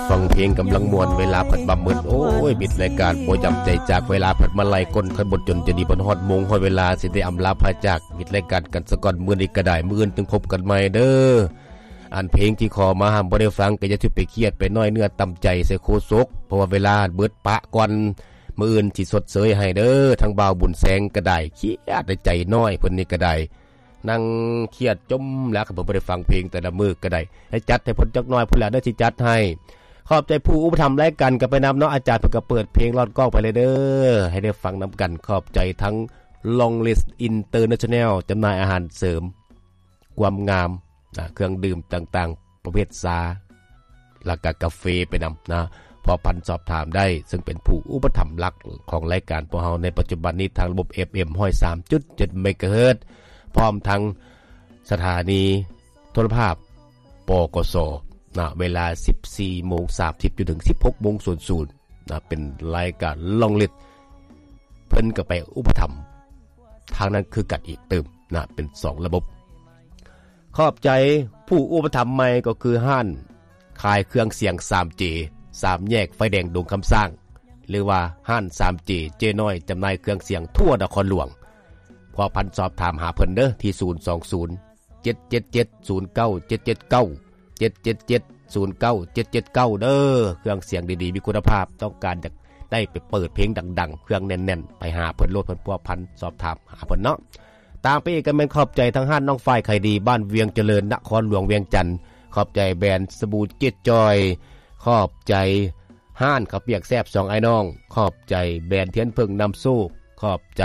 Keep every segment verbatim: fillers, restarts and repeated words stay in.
ฟังเพลงกำลังมวนเวลาผัดบำมืดโอ้ยบิดรายการโปรจำใจจากเวลาผัดมาไล่ก้นขบวนจนจะดีบนฮอดมงฮอดเวลาสิได้อำลาพาจากบิดรายการกันสะก่อนมื้อนี้ก็ได้มื้ออื่นถึงพบกันใหม่เด้ออันเพลงที่ขอมาห้ามบ่ได้ฟังก็อย่าทึบไปเครียดไปน้อยเนื้อต่ำใจใส่โคซกเพราะว่าเวลาเบิดปะก่อนมื้ออื่นสิสดเสยให้เด้อทั้งบ่าวบุญแสงก็ได้เครียดใจน้อยเพิ่นนี่ก็ได้นั่งเครียดจมแล้วก็บ่ได้ฟังเพลงแต่ละมื้อก็ได้ให้จัดให้เพิ่นจักหน่อยพุ่นล่ะเด้อสิจัดให้ขอบใจผู้อุปถัมภ์รายการกันไปนำเนาะอาจารย์เพิ่นก็เปิดเพลงลอดกล้องไปเลยเด้อให้ได้ฟังนำกันขอบใจทั้ง Long List International จำหน่ายอาหารเสริมความงามนะเครื่องดื่มต่างๆประเภทซาแล้วก็กาแฟไปนำนะพอพันสอบถามได้ซึ่งเป็นผู้อุปถัมภ์หลักของรายการพวกเราในปัจจุบันนี้ทางระบบ เอฟ เอ็ม หนึ่งร้อยสามจุดเจ็ด เมกะเฮิรตซ์พร้อมทั้งสถานีโทรภาพปกสนะเวลา สิบสี่โมงสามสิบ จนถึง สิบหกโมงนะเป็นรายการลองลิดเพิ่นก็ไปอุปถัมภ์ทางนั้นคือกัดอีกเติมนะเป็นสองระบบขอบใจผู้อุปถัมภ์ใหม่ก็คือห้านขายเครื่องเสียง ทรี จี สามแยกไฟแดงดงคำสร้างหรือว่าห้าน ทรี จี เจน้อยจำหน่ายเครื่องเสียงทั่วนครหลวงพอพันสอบถามหาเพิ่นเด้อที่ศูนย์ สอง ศูนย์ เจ็ด เจ็ด เจ็ด ศูนย์ เก้า เจ็ด เจ็ด เก้า เจ็ด เจ็ด เจ็ด ศูนย์ เก้า เจ็ด เจ็ด เก้าเด้อเครื่องเสียงดีๆมีคุณภาพต้องการจะได้ไปเปิดเพลงดังๆเครื่องแน่นๆไปหาเพิ่นโลดเพิ่นพัวพันสอบถามหาเพิ่นเนาะตามไปอีกกันแม่นขอบใจทั้งห้านน้องฝ้ายไข่ดีบ้านเวียงเจริญนครหลวงเวียงจันทน์ขอบใจแบรนด์สบู่เจ็ดจอยขอบใจห้านข้าวเปียกแซ่บสองไอ้น้องขอบใจแบรนด์เทียนเพิ่งนำสู้ขอบใจ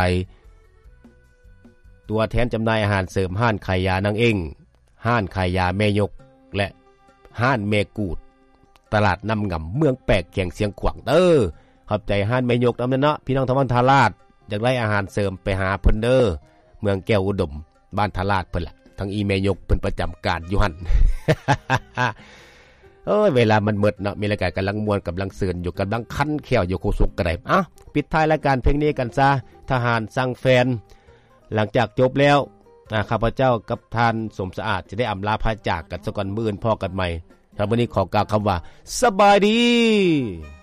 ตัวแทนจำหน่ายอาหารเสริมห้านไข่ยานางเอ็งห้านไข่ยาแม่ยกและห้านแม่กูดตลาดน้ำงำเมืองแปกเขียงเสียงขวางเด้อขอบใจห้านแม่ยกนำเนาะพี่น้องทวันทาราชอยากได้อาหารเสริมไปหาเพิ่นเด้อเมืองแก้วอุดมบ้านทาราชเพิ่นล่ะทั้งอีแม่ยกเพิ่นประจำการอยู่หั่น เอ้ยเวลามันหมดเนาะมีรายการกำลังม่วนกำลังเสือนอยู่กำลังคันแขวอยู่โคสุกกระไดอ่ะปิดท้ายรายการเพลงนี้กันซะทหารสั่งแฟนหลังจากจบแล้วข้าพเจ้ากับท่านสมสะอาดจะได้อำลาพาจากกันสักก่อนมื้ออื่นพอกันใหม่ครับวันนี้ขอกล่าวคำว่าสบายดี